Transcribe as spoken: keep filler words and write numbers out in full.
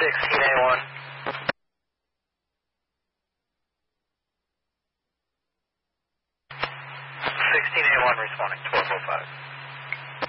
sixteen A one. sixteen A one responding, twelve oh five.